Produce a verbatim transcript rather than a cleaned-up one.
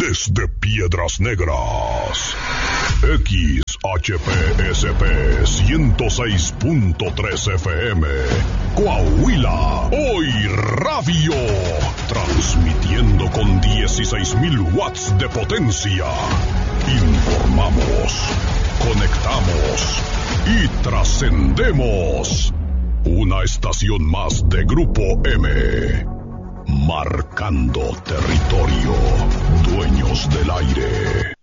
desde Piedras Negras. X H P S P ciento seis punto tres F M, Coahuila, Hoy Radio, transmitiendo con dieciséis mil watts de potencia. Informamos, conectamos y trascendemos. Una estación más de Grupo M, marcando territorio, dueños del aire.